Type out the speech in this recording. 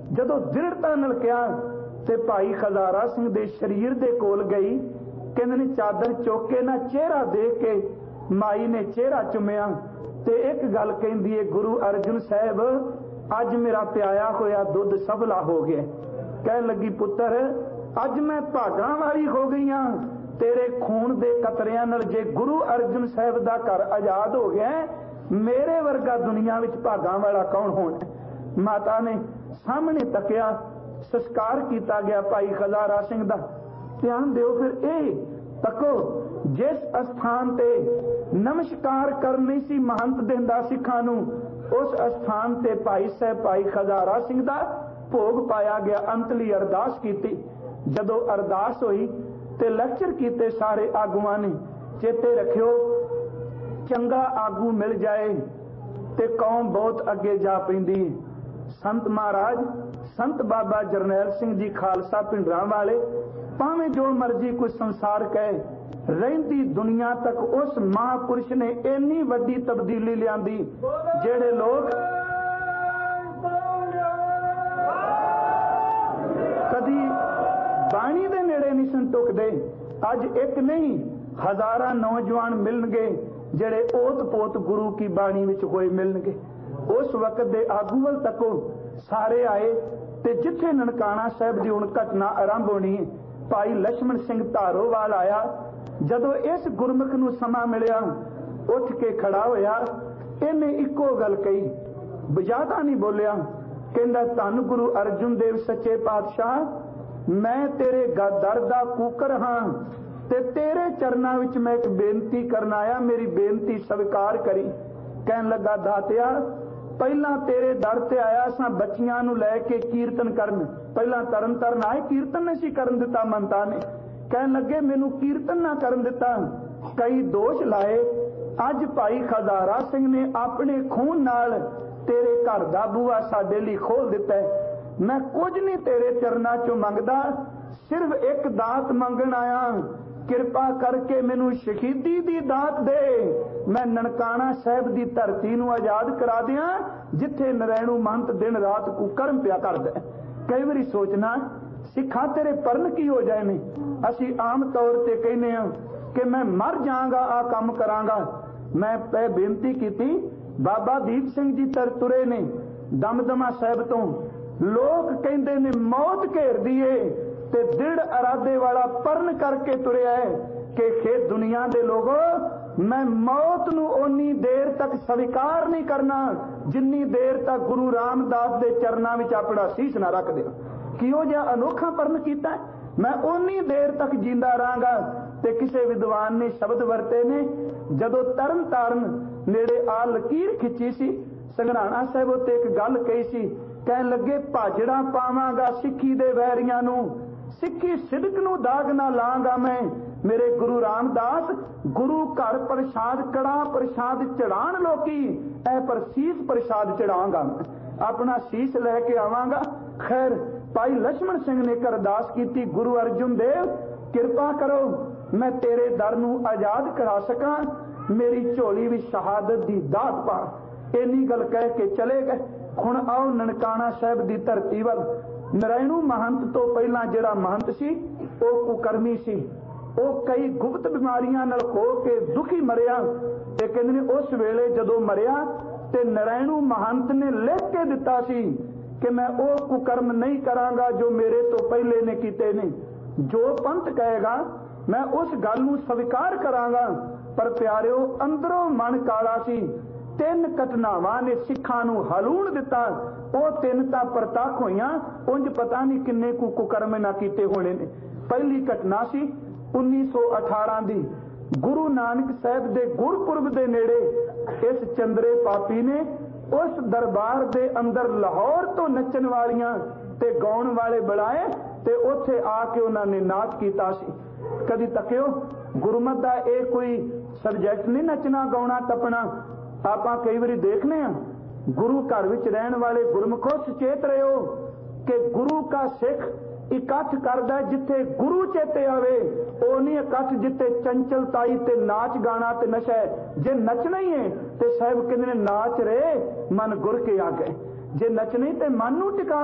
जदों दृढ़ता नाल कहा ते भाई खजारा सिंह दे शरीर दे कोल गई, कहंदे ने चादर चुक के ना चेहरा देख के माई ने चेहरा चुमिया ते एक गल कहंदी है, गुरु अर्जुन साहब अज मेरा प्याया होया दुध सबला हो गया। कह लगी पुत्र अज मैं भागां वाली हो गई हाँ, तेरे खून दे कतरियां नाल जे गुरु अर्जुन साहब दा घर आजाद हो गया, मेरे वर्गा दुनिया विच भागां वाला कौन होना। माता ने सामने तकिया, संस्कार किया गया भाई खजारा सिंह दा। ध्यान दिओ फिर ए तको जिस स्थान ते नमस्कार करनी सी महंत दिंदा सिखां नूं, उस स्थान ते भाई साहब भाई खजारा सिंह दा भोग पाया गया। अंतली अरदास की, जदों अरदास हुई ते लेक्चर कीते सारे आगुआं ने। चेते रखियो चंगा आगू मिल जाए ते कौम बहुत अगे जा पैंदी है। संत महाराज संत बाबा जरनैल सिंह जी खालसा पिंडरां वाले भावें जो मर्जी कोई संसार कहे, रहिंदी दुनिया तक उस महापुरुष ने इन्नी वड्डी तब्दीली लियांदी। जेड़े लोग कदी बाणी दे नेड़े नहीं सन टुकदे, अज एक नहीं हजारां नौजवान मिलणगे जेड़े ओत पोत गुरु की बाणी विच होए मिलणगे। उस वक्त दे आगू वल तको सारे आए ते जिथे ननकाना साहब दी हुण घटना आरंभ होनी है, भाई लक्ष्मण सिंह धारोवाल आया। जदों इस गुरमुख नूं समा मिलिया, उठ के खड़ा होया, इन्हें इको गल कही, ज्यादा नहीं बोलिया। कहंदा धन गुरु अर्जुन देव सच्चे पातशाह, मैं तेरे दर दा कूकर हां ते तेरे चरनां विच मैं एक बेनती करन आया, मेरी बेनती स्वीकार करी। कहन लगा दातिया पहला तेरे दर ते आया सां बच्चियां नूं लैके कीर्तन करन, पहला तरन तरन आए कीर्तन नहीं सी करन दिता मनता ने। कहन लगे मैनू कीर्तन ना करन दिता, कई दोष लाए। अज भाई खजारा सिंह ने अपने खून नाल तेरे घर दा बूहा साडे लई खोल दिता है। मैं कुछ नहीं तेरे चरनां चों मंगदा, सिर्फ एक दात मंगण आया, किरपा करके मैनू शहीदी दी दात दे, मैं ननकाना साहब दी धरती नूं आजाद करा दियां जिथे नरैणू महंत दिन रात कुकर्म पिया करदा। कई बारी सोचना सिखा तेरे परन की हो जाए ने। असी आम तौर ते कहने कि मैं मर जाऊंगा आ काम करांगा। मैं बेनती की, बाबा दीप सिंह जी तुरे ने दमदमा साहब तो, लोग कहंदे ने मौत घेर दी है ते दृढ़ इरादे वाला परन करके तुरया है कि खेत दुनिया दे लोगों मैं मौत नूं ओनी देर तक स्वीकार नहीं करना जिन्नी देर तक गुरु रामदास दे चरनां विच अपना सीस ना रख देना। किहो जिहा अनोखा परन कीता है, मैं ओनी देर तक जींदा रहांगा। ते किसे विद्वान ने शब्द वरते ने, जदों तरन ताਰਨ नेड़े आ लकीर खिंची सी, संघराणा साहिब उत्ते एक गल कही सी, कहन लगे भाजड़ा पावांगा सिੱਖੀ दे वैरियां नूं, सिੱਖੀ सिदक नूं दाग ना लांगा मैं। मेरे गुरु रामदास गुरु घर प्रसाद कड़ा प्रसाद चढ़ाण लोकी ऐ पर सीस प्रसाद चढ़ांगा, अपना सीस लैके आवांगा। खैर भाई लक्ष्मण सिंह ने अरदास की, गुरु अर्जुन देव किरपा करो मैं तेरे दर नूं आजाद करा सकां, मेरी झोली विच शहादत दी दात पा। इन्नी गल कह के चले गए। हुण आओ ननकाना साहब दी धरती वल। नरैणू महंत तो पहला जिहड़ा महंत सी वह कुकर्मी सी, वह कई गुप्त बीमारियां नाल हो के दुखी मरिया। ते कहंदे ने उस वेले जदों मरिया ते नरैणू महंत ने लिख के दिता सी कि मैं वो कुकर्म नहीं करांगा जो मेरे तो पहले ने कीते ने। जो पंथ कहेगा मैं उस गल नूं स्वीकार करांगा। पर प्यारिओ अंदरों मन काला सी। तीन घटनावां ने सिखां नूं हलूण दिता, वो तीन तां प्रतੱਖ होईयां, उंज पता नहीं किन्ने कुकर्म ना कीते होने ने। पहली घटना सी 1918 दी, गुरु नानक साहब दे गुरपुरब दे नेड़े इस चंद्रे पापी ने उस दरबार दे अंदर लाहौर तो नचन वालियां ते गाउण वाले बुलाए ते उत्थे आके उन्होंने नाच कीता सी। कदी तकियो गुरमत दा ये कोई सबजैक्ट नहीं, नचना गाउणा टपना। आपां कई बारी देखने गुरु घर विच रहन वाले गुरमुखो सचेत रहो कि गुरु का सिख इकट्ठ करदा जिथे गुरु चेते आवे, ओ नहीं इकट्ठ जिथे चंचलताई ते नाच गाना ते नशा है। जे नचना ही है ते साहिब कहंदे ने नाच रे मन गुर के आ गए, जे नचना ही ते मन नूं टिका